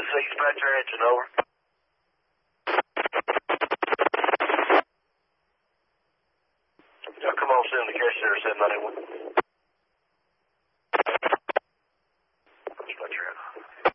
Dispatcher engine, over. Y'all come on soon to catch there, 791.